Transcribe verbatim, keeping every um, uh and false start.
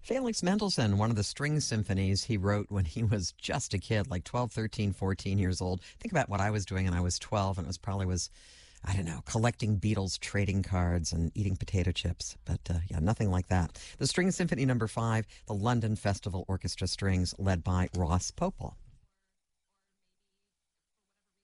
Felix Mendelssohn, one of the string symphonies he wrote when he was just a kid, like twelve, thirteen, fourteen years old. Think about what I was doing when I was twelve, and it was probably was, I don't know, collecting Beatles trading cards and eating potato chips. But uh, yeah, nothing like that. The String Symphony number five, the London Festival Orchestra Strings, led by Ross Popel.